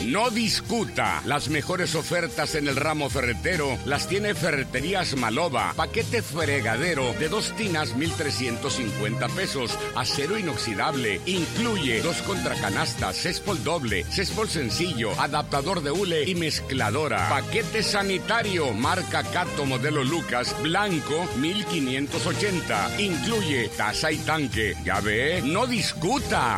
No discuta. Las mejores ofertas en el ramo ferretero las tiene Ferreterías Maloba. Paquete fregadero de 2 tinas, 1,350 pesos. Acero inoxidable. Incluye 2 contracanastas, céspol doble, céspol sencillo, adaptador de hule y mezcladora. Paquete sanitario, marca Cato modelo Lucas, blanco, 1,580. Incluye taza y tanque. Ya ve, no discuta.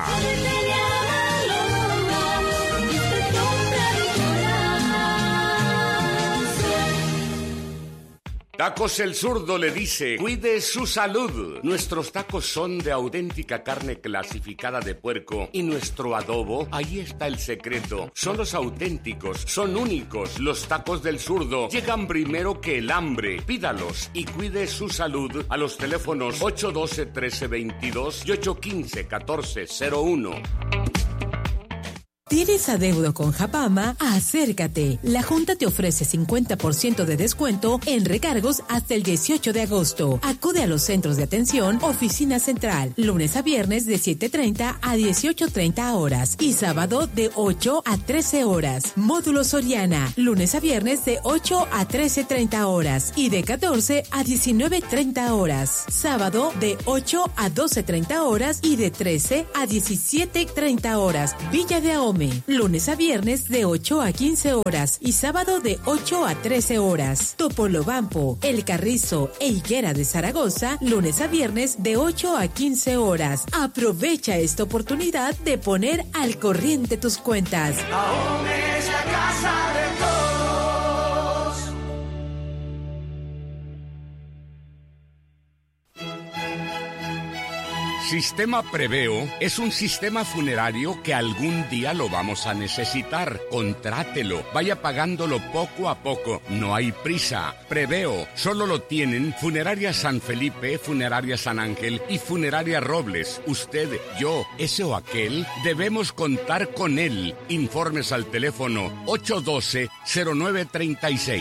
Tacos El Zurdo le dice, cuide su salud. Nuestros tacos son de auténtica carne clasificada de puerco y nuestro adobo, ahí está el secreto. Son los auténticos, son únicos. Los tacos del Zurdo llegan primero que el hambre. Pídalos y cuide su salud a los teléfonos 812-1322 y 815-1401. ¿Tienes adeudo con Japama? Acércate. La Junta te ofrece 50% de descuento en recargos hasta el 18 de agosto. Acude a los centros de atención, oficina central, lunes a viernes de 7:30 a 18:30 horas y sábado de 8 a 13 horas. Módulo Soriana, lunes a viernes de 8 a 13:30 horas y de 14 a 19:30 horas. Sábado de 8 a 12:30 horas y de 13 a 17:30 horas. Villa de Ahome, lunes a viernes de 8 a 15 horas y sábado de 8 a 13 horas. Topolobampo, El Carrizo e Higuera de Zaragoza, lunes a viernes de 8 a 15 horas. Aprovecha esta oportunidad de poner al corriente tus cuentas. Ahome es la casa de todos. Sistema Preveo es un sistema funerario que algún día lo vamos a necesitar. Contrátelo, vaya pagándolo poco a poco, no hay prisa. Preveo solo lo tienen Funeraria San Felipe, Funeraria San Ángel y Funeraria Robles. Usted, yo, ese o aquel, debemos contar con él. Informes al teléfono 812-0936.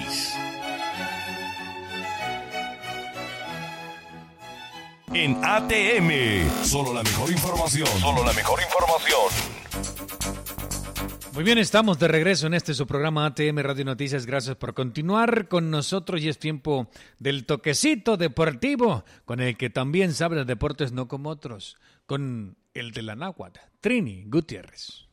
En ATM, solo la mejor información. Solo la mejor información. Muy bien, estamos de regreso en su programa ATM Radio Noticias. Gracias por continuar con nosotros y es tiempo del toquecito deportivo, con el que también sabe de deportes no como otros, con el de la náhuatl, Trini Gutiérrez.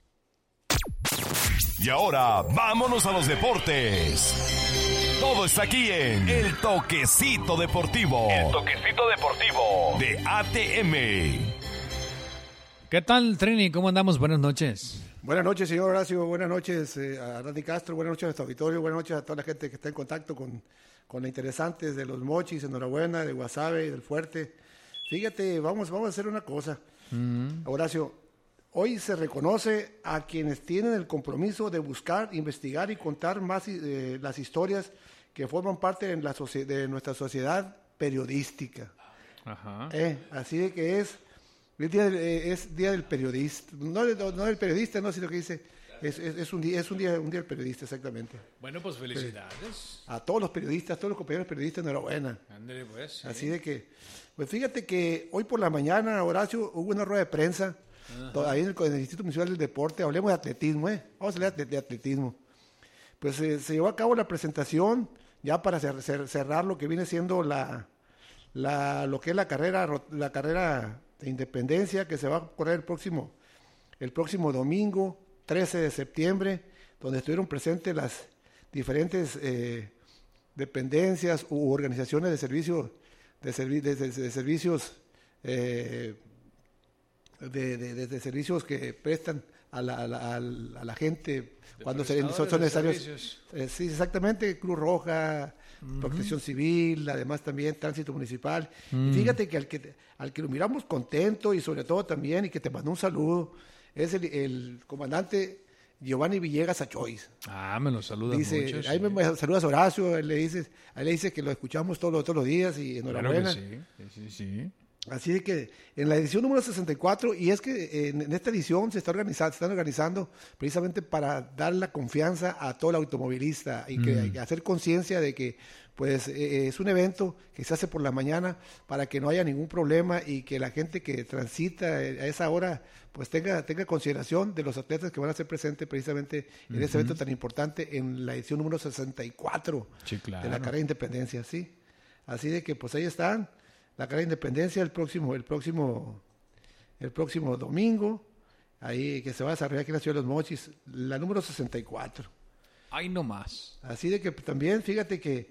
Y ahora, vámonos a los deportes. Todo está aquí en El Toquecito Deportivo. El Toquecito Deportivo de ATM. ¿Qué tal, Trini? ¿Cómo andamos? Buenas noches. Buenas noches, señor Horacio. Buenas noches a Randy Castro. Buenas noches a nuestro auditorio. Buenas noches a toda la gente que está en contacto con la Interesantes de los Mochis. Enhorabuena, de Guasave, del Fuerte. Fíjate, vamos a hacer una cosa. Horacio, hoy se reconoce a quienes tienen el compromiso de buscar, investigar y contar más las historias que forman parte de nuestra sociedad periodística. Ajá. Así de que es día del periodista, no del periodista, no, sino que dice es un día del periodista, exactamente. Bueno, pues felicidades a todos los periodistas, todos los compañeros periodistas, enhorabuena. Ándale, pues, sí. Así de que, pues fíjate que hoy por la mañana, Horacio, hubo una rueda de prensa. Ajá. Ahí en el Instituto Municipal del Deporte. Hablemos de atletismo, vamos a hablar de atletismo. Pues se llevó a cabo la presentación ya para cerrar lo que viene siendo lo que es la carrera de Independencia, que se va a correr el próximo domingo 13 de septiembre, donde estuvieron presentes las diferentes dependencias u organizaciones de servicios de servicios que prestan a la gente cuando son necesarios. Sí, exactamente, Cruz Roja, Protección Civil, además también Tránsito Municipal. Y fíjate que al que lo miramos contento y sobre todo también, y que te mandó un saludo, es el comandante Giovanni Villegas Achois. Me lo saluda mucho. Ahí sí. Me saludas Horacio, ahí le dice que lo escuchamos todos los días y enhorabuena. Claro que sí. Así de que en la edición número 64, y es que en esta edición se están organizando precisamente para dar la confianza a todo el automovilista y que hacer conciencia de que pues es un evento que se hace por la mañana para que no haya ningún problema y que la gente que transita a esa hora pues tenga consideración de los atletas que van a ser presentes precisamente en ese evento tan importante en la edición número 64 de la carrera de Independencia, ¿sí? Así de que pues ahí están. La carrera de Independencia el próximo domingo, ahí que se va a desarrollar aquí en la Ciudad de Los Mochis, la número 64. Ahí nomás. Así de que también, fíjate que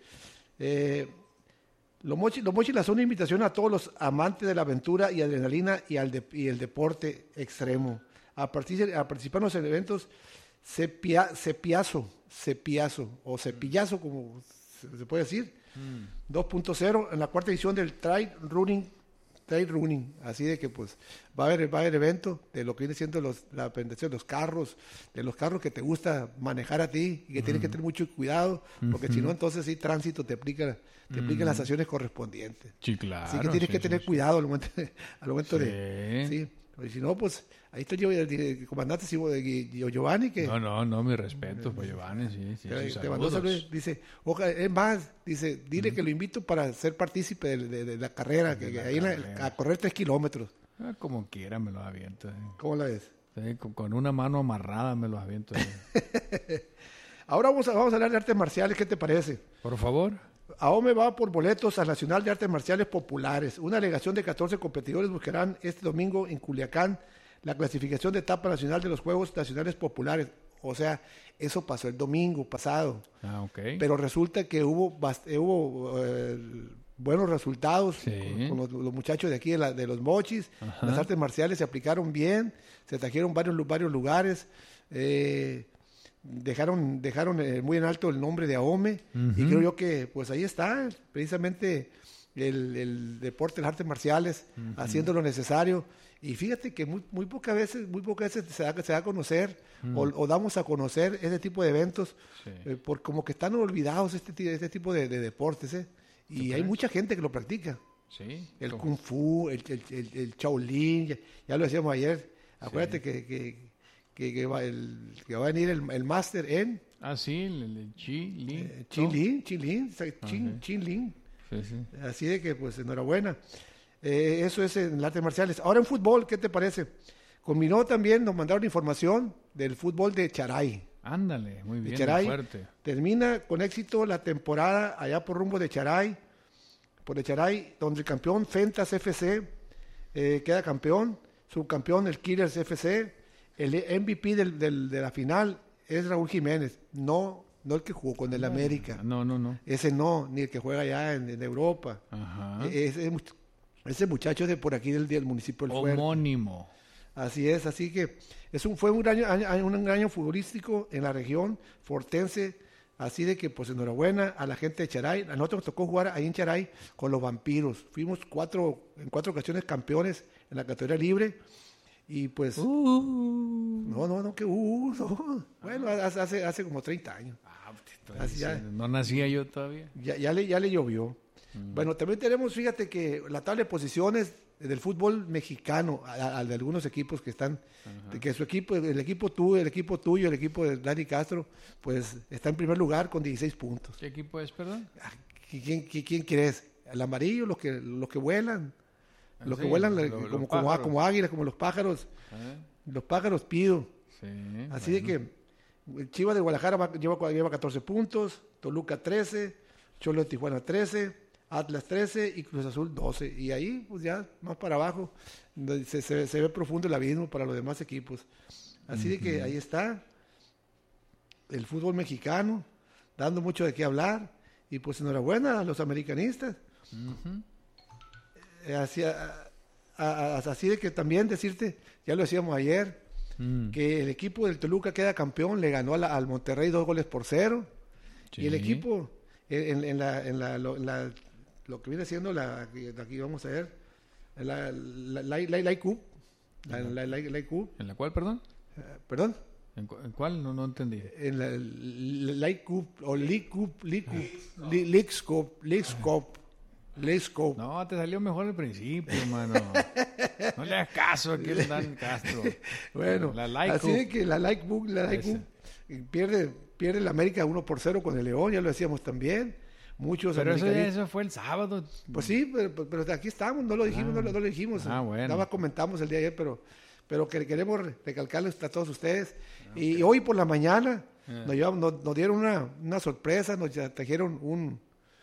Los Mochis lanzó una invitación a todos los amantes de la aventura y adrenalina y el deporte extremo a participar en los eventos Cepiazo o Cepillazo, como se puede decir, 2.0 en la cuarta edición del trail running, así de que pues va a haber evento de lo que viene siendo la presentación de los carros que te gusta manejar a ti y que tienes que tener mucho cuidado, porque si no entonces sí tránsito te aplican las sanciones correspondientes. Sí, claro. Así que tienes que tener cuidado al momento de sí. Y si no, pues ahí estoy yo, el comandante Giovanni, que... No, mi respeto, pues Giovanni, sí. Te mandó saludos, dice, es más, dice, dile que lo invito para ser partícipe de la carrera, a correr 3 kilómetros. Como quiera me los aviento. ¿Cómo la ves? Sí, con una mano amarrada me los aviento. Ahora vamos a hablar de artes marciales, ¿qué te parece? Por favor. AOME va por boletos al Nacional de Artes Marciales Populares. Una delegación de 14 competidores buscarán este domingo en Culiacán la clasificación de etapa nacional de los Juegos Nacionales Populares. O sea, eso pasó el domingo pasado. Okay. Pero resulta que hubo buenos resultados con los muchachos de aquí de Los Mochis. Ajá. Las artes marciales se aplicaron bien, se trajeron varios lugares. Dejaron muy en alto el nombre de AOME, y creo yo que pues ahí está precisamente el deporte, las artes marciales, haciendo lo necesario. Y fíjate que muy pocas veces se da a conocer o damos a conocer ese tipo de eventos, por como que están olvidados este tipo de deportes, y hay mucha gente que lo practica. Sí, el Kung Fu, el Shaolin, ya lo decíamos ayer. Acuérdate que va a venir el máster en... el Chi-Lin. Chi-Lin. Sí. Así de que, pues, enhorabuena. Eso es en las artes marciales. Ahora en fútbol, ¿qué te parece? Combinó también, nos mandaron información del fútbol de Charay. Ándale, muy bien, Charay, fuerte. Termina con éxito la temporada allá por rumbo de Charay, donde el campeón Fentas FC queda campeón, subcampeón el Killers FC. El MVP de la final es Raúl Jiménez, no el que jugó con el América. No. Ese no, ni el que juega allá en Europa. Ajá. Ese muchacho es de por aquí del municipio del Fuerte. Homónimo. Así es, así que fue un año futbolístico en la región fortense, así de que pues enhorabuena a la gente de Charay. A nosotros nos tocó jugar ahí en Charay con los Vampiros. Fuimos en 4 ocasiones campeones en la categoría libre. Y pues no. Bueno, hace como 30 años. No nacía yo todavía. Ya le llovió. Bueno, también tenemos, fíjate que la tabla de posiciones del fútbol mexicano, de algunos equipos que están, que su equipo, el equipo tuyo, el equipo de Dani Castro, pues está en primer lugar con 16 puntos. ¿Qué equipo es, perdón? ¿Quién crees? El amarillo, los que vuelan. Los que vuelan como águilas, como los pájaros. Los pájaros pido. Sí, así de que Chivas de Guadalajara lleva 14 puntos, Toluca 13, Cholos de Tijuana 13, Atlas 13 y Cruz Azul 12. Y ahí, pues ya más para abajo, se ve profundo el abismo para los demás equipos. Así de que ahí está el fútbol mexicano, dando mucho de qué hablar. Y pues enhorabuena a los americanistas. Así de que también decirte, ya lo decíamos ayer, que el equipo del Toluca queda campeón, le ganó al Monterrey 2-0, y el equipo en lo que viene siendo aquí vamos a ver la Cup, ¿En la cual, perdón? ¿Perdón? ¿En cuál? No entendí. En la Cup o Leagues Cup. Let's go. No, te salió mejor al principio, mano. No le hagas caso aquí a Dan Castro. Bueno, La Like así Book. de que la Like Book pierde el América 1-0 con el León, ya lo decíamos también. Muchos Pero americanistas. eso fue el sábado. Pues sí, pero aquí estamos, no lo dijimos, no lo dijimos. Bueno. Nada más comentamos el día de ayer, pero que queremos recalcarles a todos ustedes. Y hoy por la mañana nos dieron una sorpresa, nos trajeron un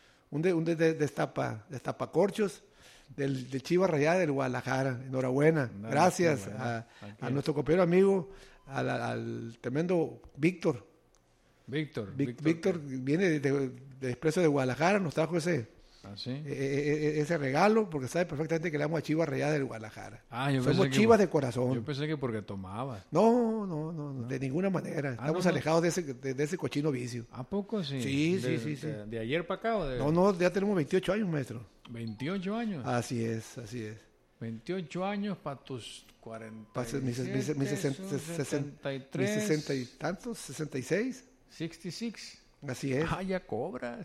destapacorchos del Chivas Rayadas del Guadalajara. Enhorabuena. Gracias a nuestro compañero amigo, al tremendo Víctor. Víctor viene de Expreso de Guadalajara, nos trajo ese regalo, porque sabe perfectamente que le damos a Chivas Rayadas del Guadalajara. Somos Chivas de corazón. Yo pensé que porque tomaba. No, de ninguna manera. Estamos alejados de ese cochino vicio. ¿A poco sí? Sí. ¿De ayer para acá o de...? No, ya tenemos 28 años, maestro. 28 años. Así es. 28 años para tus 40. Mis 60 y tantos, 66. 66. Así es. Ya cobras.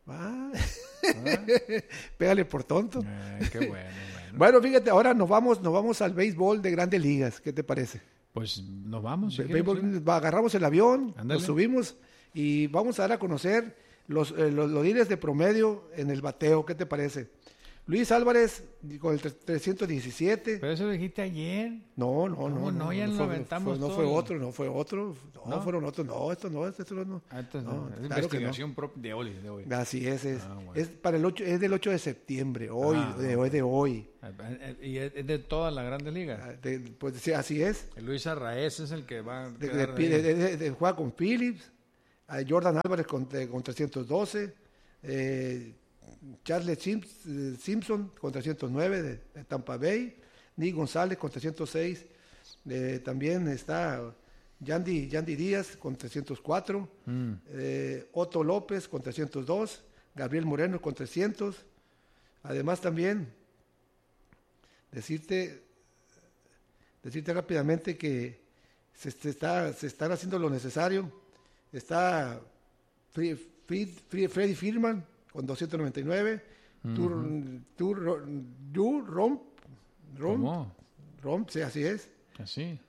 Pégale por tonto. Qué bueno. Bueno, fíjate, ahora nos vamos al béisbol de Grandes Ligas. ¿Qué te parece? Pues nos vamos. Agarramos el avión, Ándale. nos subimos y vamos a dar a conocer los líderes de promedio en el bateo. ¿Qué te parece? Luis Álvarez con el 317. Pero eso lo dijiste ayer. No, ya lo aventamos no todo. fue otro. No, fueron otros. No, esto no. Entonces, No, es claro que investigación propia de hoy. Así es. Bueno. Es para el 8, es del 8 de septiembre, hoy, de hoy. Y es de todas las grandes ligas. Pues sí, así es. El Luis Arraez es el que va a Juega con Phillips, Jordan Álvarez con 312, Charles Simpson con 309 de Tampa Bay, Nick González con 306, también está Yandy Díaz con 304, Otto López con 302, Gabriel Moreno con 300. Además también decirte rápidamente que se están haciendo lo necesario. Está Freddy Freeman con 299, Romp, sí, así es. Así.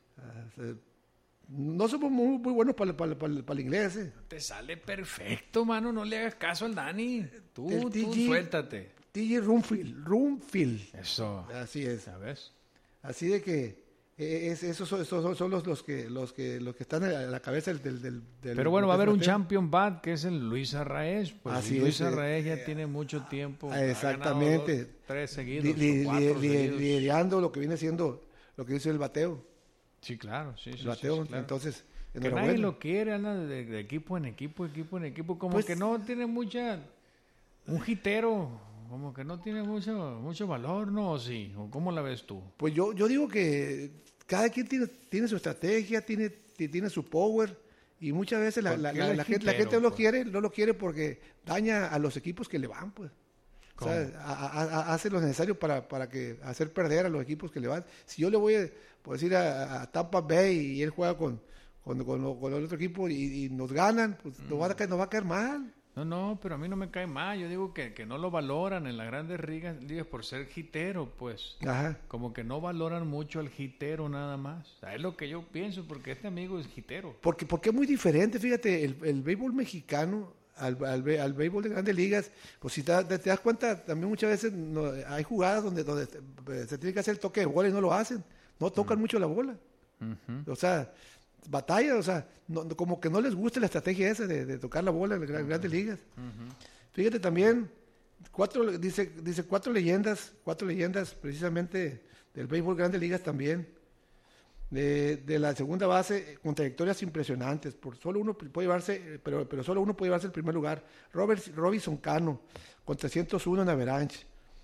No somos muy buenos para el inglés. Te sale perfecto, mano. No le hagas caso al Dani. Tú suéltate. TJ Rumfield. Eso. Así es. ¿Sabes? Así de que esos son los que están a la cabeza del Pero bueno, va a haber un champion bat que es el Luis Arraez. Pues así Luis es, Arraez ya tiene mucho tiempo. Exactamente. Ha ganado 3 seguidos. Liderando lo que viene siendo el bateo. Sí, claro. Sí, el bateo, claro. Entonces, que nadie lo quiere, anda de equipo en equipo. Como pues, que no tiene un jitero. Como que no tiene mucho valor, ¿no? ¿O sí? ¿O cómo la ves tú? Pues yo digo que cada quien tiene su estrategia, tiene su power, y muchas veces la gente no lo quiere porque daña a los equipos que le van, pues. O sea, hace lo necesario para hacer perder a los equipos que le van. Si yo le voy a Tampa Bay y él juega con el otro equipo y nos ganan, pues nos va a caer mal. No, pero a mí no me cae mal. Yo digo que no lo valoran en las grandes ligas por ser jitero, pues. Ajá. Como que no valoran mucho al jitero nada más. O sea, es lo que yo pienso, porque este amigo es jitero. Porque es muy diferente, fíjate, el béisbol mexicano al béisbol de grandes ligas. Pues si te das cuenta, también muchas veces hay jugadas donde se tiene que hacer el toque de bola y no lo hacen. No tocan mucho la bola. O sea, batalla, o sea, como que no les gusta la estrategia esa de tocar la bola en las grandes ligas. Fíjate también, dice cuatro leyendas precisamente del béisbol grandes ligas también, de la segunda base, con trayectorias impresionantes. Por solo uno puede llevarse, pero solo uno puede llevarse el primer lugar. Robinson Cano, con 301 en average,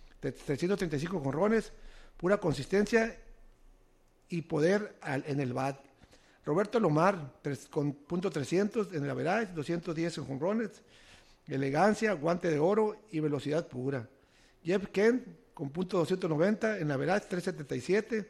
335 jonrones, pura consistencia y poder en el bat. Roberto Alomar, con .300 en el average, 210 en jonrones, elegancia, guante de oro y velocidad pura. Jeff Kent, con .290 en el average, 377,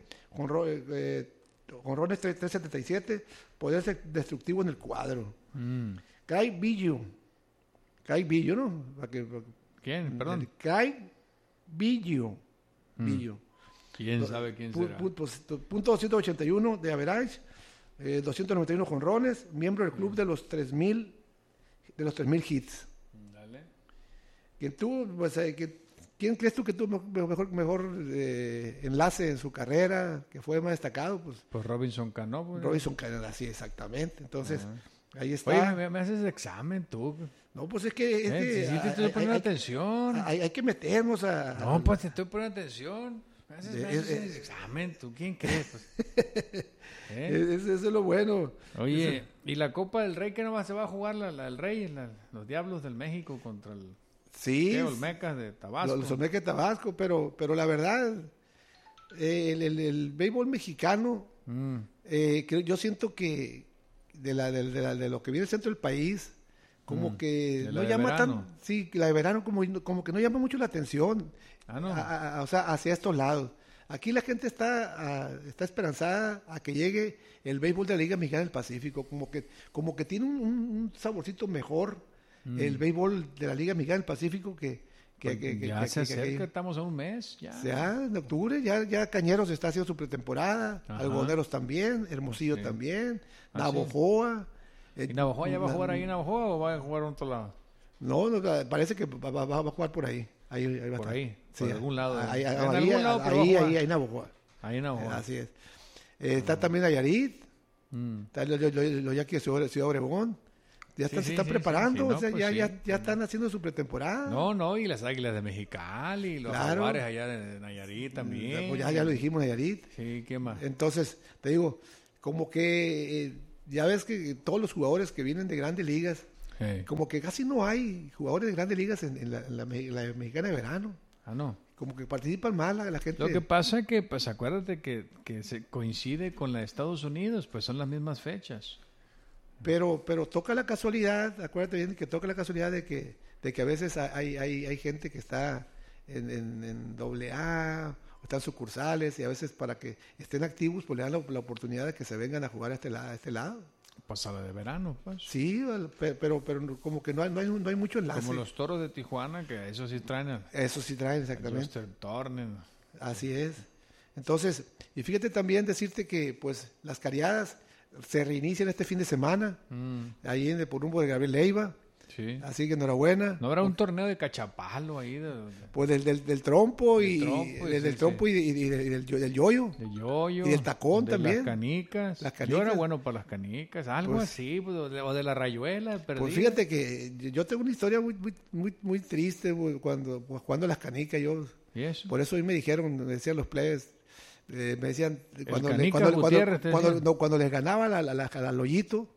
jonrones 377, poder ser destructivo en el cuadro. Craig Biggio, ¿no? ¿Quién? Perdón. Craig Biggio. ¿Quién sabe quién será? Punto 281 de average, 291 jonrones, miembro del club de los 3,000 hits. Dale. ¿Quién crees tú que tuvo mejor enlace en su carrera, que fue más destacado? Pues Robinson Cano. Pues. Robinson Cano, sí, exactamente. Entonces, ahí está. Oye, me haces examen tú. No, pues es que sí te estoy poniendo atención. Hay que meternos a... No, pues te estoy poniendo atención. Me haces examen tú. ¿Quién crees? Pues? Eso es lo bueno. Oye, ¿y la Copa del Rey que nomás se va a jugar el Rey? Los Diablos del México contra el... Sí, Olmecas de Tabasco. Los Olmecas de Tabasco, pero la verdad, el béisbol mexicano, yo siento que de lo que viene el centro del país, como que no llama tan, sí, la de verano como que no llama mucho la atención, o sea, hacia estos lados. Aquí la gente está esperanzada a que llegue el béisbol de la Liga Mexicana del Pacífico, como que tiene un saborcito mejor. El béisbol de la Liga Mexicana del Pacífico que ya se acerca, estamos a un mes ya en octubre, ya Cañeros está haciendo su pretemporada, Algodoneros también, Hermosillo también, Navojoa. ¿Y Navojoa ya va a jugar ahí en Navojoa o va a jugar en otro lado? No, parece que va a jugar por ahí. Ahí va a por estar. ahí, Sí, por algún lado. Ahí en Navojoa. Ahí en Navojoa. Así es. Está también Nayarit, está los Yaquis de Ciudad Obregón. Ya se están preparando, no, o sea, pues ya están haciendo su pretemporada. No, y las Águilas de Mexicali, los Jaguares allá de Nayarit también. Pues ya lo dijimos, Nayarit. Sí, ¿qué más? Entonces, te digo, como que ya ves que todos los jugadores que vienen de grandes ligas, como que casi no hay jugadores de grandes ligas en la mexicana de verano. No. Como que participan más la gente. Lo que pasa es que, pues acuérdate que se coincide con la de Estados Unidos, pues son las mismas fechas. Pero toca la casualidad, acuérdate bien que toca la casualidad de que a veces hay gente que está en AA, o están sucursales, y a veces para que estén activos, pues le dan la oportunidad de que se vengan a jugar a este lado. Pues a la de verano, pues. Sí, pero como que no hay mucho enlace. Como los Toros de Tijuana, que eso sí traen. Eso sí traen, exactamente. Turner. Así es. Entonces, y fíjate también decirte que pues las cariadas se reinician este fin de semana, ahí por rumbo de Gabriel Leiva. Sí. Así que enhorabuena. ¿No habrá un torneo de cachapalo ahí? Pues del trompo del trompo y del yoyo. Del yoyo. Y del tacón de también. Las canicas. Yo era bueno para las canicas, algo pues, así, o de la rayuela. Pues fíjate que yo tengo una historia muy triste jugando las canicas. ¿Y eso? Por eso hoy me decían los plebes, me decían, cuando les ganaba al hoyito,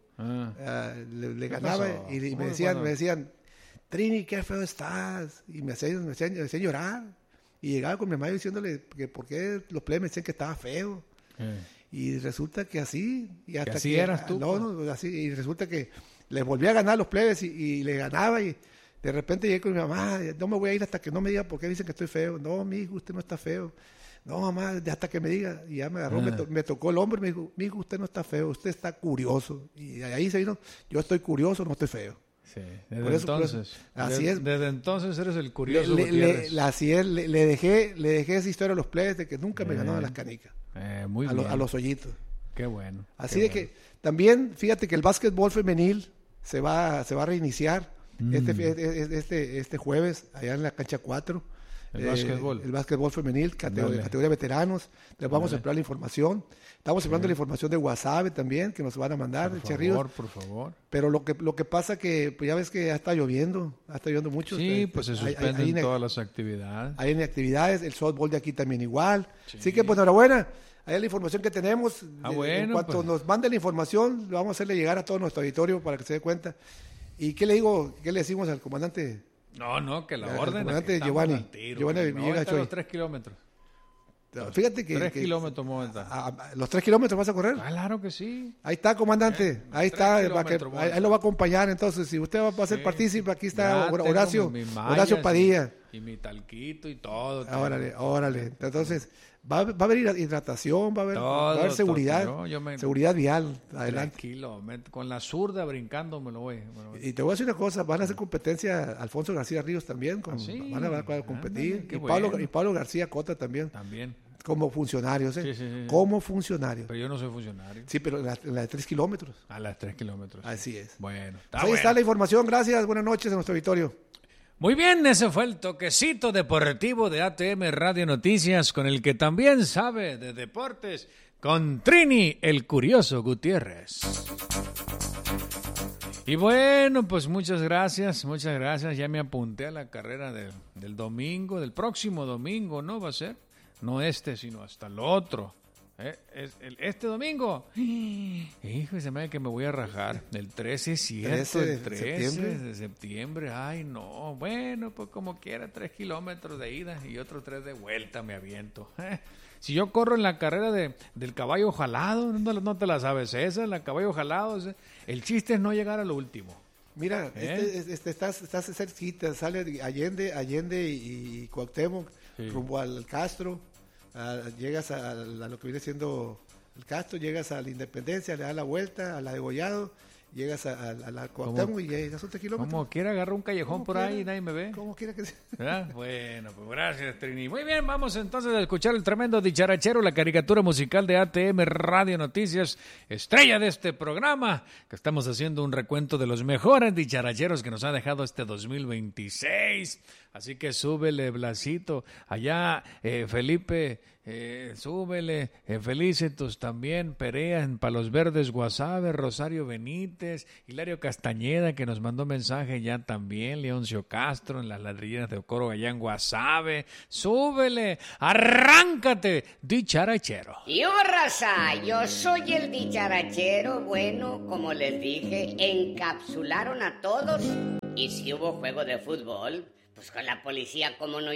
le ganaba y me decían, Trini, qué feo estás, y me hacían llorar, y llegaba con mi mamá diciéndole que por qué los plebes me decían que estaba feo, y resulta que así, y hasta así eras tú. No, así, y resulta que les volví a ganar a los plebes y le ganaba, y de repente llegué con mi mamá, no me voy a ir hasta que no me diga por qué dicen que estoy feo. No, mijo, usted no está feo. No, mamá, hasta que me diga. Y ya me agarró, me tocó el hombro y me dijo, mijo, usted no está feo, usted está curioso. Y ahí se vino, yo estoy curioso, no estoy feo. Sí, desde entonces eres el curioso. Así es, le dejé esa historia a los plebes de que nunca me ganaban las canicas. Muy bien. A los hoyitos. Qué bueno. Así de que también, fíjate que el básquetbol femenil se va a reiniciar este jueves allá en la cancha 4. El básquetbol femenil, categoría veteranos. Les vamos a esperar la información. Estamos esperando la información de WhatsApp también, que nos van a mandar. Por favor. Pero lo que pasa que, pues ya ves que ya está lloviendo mucho. Sí, pues se suspenden todas las actividades. Hay actividades, el softball de aquí también igual. Sí. Así que, pues enhorabuena. Ahí es la información que tenemos. En cuanto nos mande la información, lo vamos a hacerle llegar a todo nuestro auditorio para que se dé cuenta. ¿Y qué le decimos al comandante? No, que la orden. Comandante Giovanni llega a los 3 kilómetros. Fíjate que... 3 kilómetros, ¿Los 3 kilómetros vas a correr? Claro que sí. Ahí está, comandante. Ahí está. Ahí lo va a acompañar. Entonces, si usted va a ser partícipe, aquí está Horacio Padilla. Y mi talquito y todo. Órale. Entonces, va a haber hidratación, va a haber seguridad. Seguridad vial. Adelante. Tranquilo, con la zurda brincando me lo voy. Y te voy a decir una cosa, van a hacer competencia Alfonso García Ríos también. Van a competir. Y Pablo García Cota también. Como funcionarios, ¿eh? Sí. Como funcionarios. Pero yo no soy funcionario. Sí, pero la de 3 kilómetros. A las 3 kilómetros. Así es. Bueno. Ahí está la información. Gracias. Buenas noches en nuestro auditorio. Muy bien, ese fue el toquecito deportivo de ATM Radio Noticias, con el que también sabe de deportes, con Trini, el curioso Gutiérrez. Y bueno, pues muchas gracias. Ya me apunté a la carrera del domingo, del próximo domingo, ¿no? Va a ser, no sino hasta el otro. Este domingo, hijo, se me da que me voy a rajar. El 13, ¿cierto? El 13 de septiembre. Ay, no. Bueno, pues como quiera, 3 kilómetros de ida y otros 3 de vuelta me aviento. Si yo corro en la carrera del caballo jalado, no te la sabes esa, la caballo jalado. El chiste es no llegar al último. Mira, estás cerquita, sale Allende y Cuauhtémoc, rumbo al Castro. Llegas a lo que viene siendo el Castro, llegas a la Independencia, le das la vuelta, a la Degollado, llegas a la Cuauhtémoc y llegas a 3 kilómetros. Como quiera, agarra un callejón por ahí y nadie me ve. Como quiera que sea. Bueno, pues gracias, Trini. Muy bien, vamos entonces a escuchar el tremendo dicharachero, la caricatura musical de ATM Radio Noticias, estrella de este programa, que estamos haciendo un recuento de los mejores dicharacheros que nos ha dejado este 2026. Así que súbele, Blasito. Allá, Felipe, súbele. Felicitos también. Perea en Palos Verdes, Guasave. Rosario Benítez. Hilario Castañeda, que nos mandó mensaje ya también. Leoncio Castro en las ladrilleras de Ocoro, allá en Guasave. Súbele. Arráncate, dicharachero. Yo, raza, yo soy el dicharachero. Bueno, como les dije, encapsularon a todos. Y si hubo juego de fútbol, pues con la policía, ¿cómo no